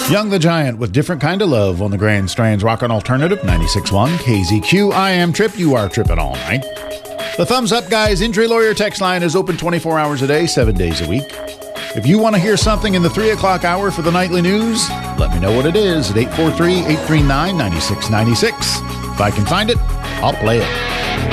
Young the Giant with Different Kind of Love on the Grand Strands Rockin' Alternative 96.1 KZQ. I am Trip. You are tripping all night. The Thumbs Up Guys Injury Lawyer text line is open 24 hours a day, 7 days a week. If you want to hear something in the 3 o'clock hour for the nightly news, let me know what it is at 843-839-9696. If I can find it, I'll play it.